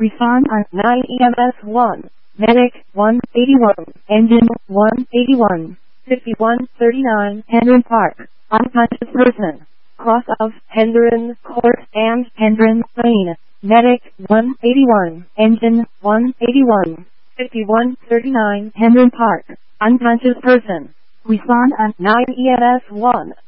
Respond on 9 EMS 1. Medic 181. Engine 181. 5139 Hendren Park. Unconscious person. Cross of Hendren Court and Hendren Lane. Medic 181. Engine 181. 5139 Hendren Park. Unconscious person. Respond on 9 EMS 1.